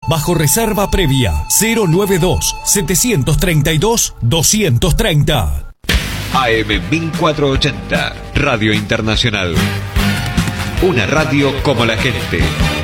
bajo reserva previa. 092-732-230. AM 1480, Radio Internacional. Una radio como la gente.